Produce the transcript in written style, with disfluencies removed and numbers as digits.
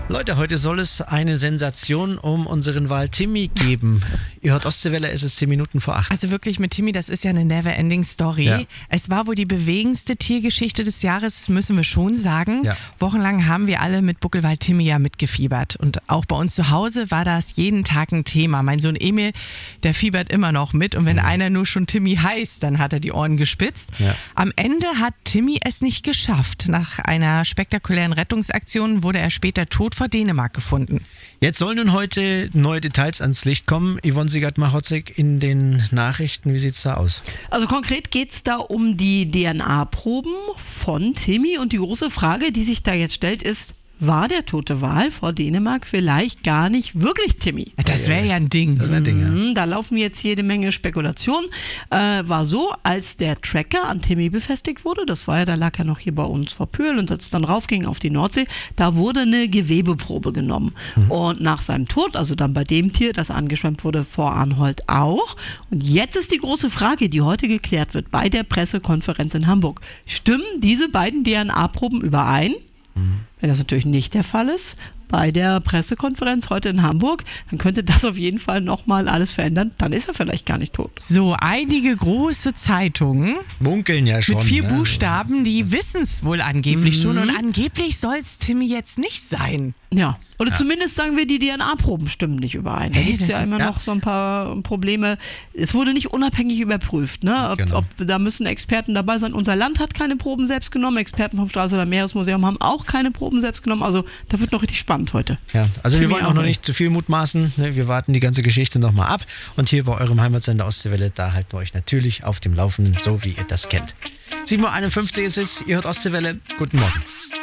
Leute, heute soll es eine Sensation um unseren Wal Timmy geben. Ihr hört Ostseewelle, es ist 10 Minuten vor 8. Also wirklich mit Timmy, das ist ja eine never-ending Story. Ja. Es war wohl die bewegendste Tiergeschichte des Jahres, müssen wir schon sagen. Ja. Wochenlang haben wir alle mit Buckelwal Timmy ja mitgefiebert. Und auch bei uns zu Hause war das jeden Tag ein Thema. Mein Sohn Emil, der fiebert immer noch mit. Und wenn einer nur schon Timmy heißt, dann hat er die Ohren gespitzt. Ja. Am Ende hat Timmy es nicht geschafft. Nach einer spektakulären Rettungsaktion wurde er später tot vor Dänemark gefunden. Jetzt sollen nun heute neue Details ans Licht kommen. Yvonne Siegert-Machotzek in den Nachrichten, wie sieht's da aus? Also konkret geht es da um die DNA-Proben von Timmy und die große Frage, die sich da jetzt stellt, ist, war der tote Wal vor Dänemark vielleicht gar nicht wirklich Timmy? Das wäre ja ein Ding. Das wäre ein Ding, ja. Da laufen jetzt jede Menge Spekulationen. War so, als der Tracker an Timmy befestigt wurde, das war ja, da lag er noch hier bei uns vor Pühl und als es dann raufging auf die Nordsee, da wurde eine Gewebeprobe genommen. Und nach seinem Tod, also dann bei dem Tier, das angeschwemmt wurde, vor Arnhold auch. Und jetzt ist die große Frage, die heute geklärt wird bei der Pressekonferenz in Hamburg. Stimmen diese beiden DNA-Proben überein? Wenn das natürlich nicht der Fall ist, bei der Pressekonferenz heute in Hamburg, dann könnte das auf jeden Fall nochmal alles verändern. Dann ist er vielleicht gar nicht tot. So, einige große Zeitungen Munkeln ja schon. mit 4 ne? Buchstaben, die wissen es wohl angeblich schon. Und angeblich soll es Timmy jetzt nicht sein. Ja, oder zumindest sagen wir, die DNA-Proben stimmen nicht überein. Da Hey, gibt es ja das- immer noch so ein paar Probleme. Es wurde nicht unabhängig überprüft. Ne? Genau. Da müssen Experten dabei sein. Unser Land hat keine Proben selbst genommen. Experten vom Straße- oder Meeresmuseum haben auch keine Proben selbst genommen. Also da wird noch richtig spannend heute. Ja, also wir Timmy wollen auch noch nicht. nicht zu viel mutmaßen. Ne? Wir warten die ganze Geschichte nochmal ab. Und hier bei eurem Heimatsender Ostseewelle, da halten wir euch natürlich auf dem Laufenden, so wie ihr das kennt. 7.51 Uhr ist es, ihr hört Ostseewelle. Guten Morgen.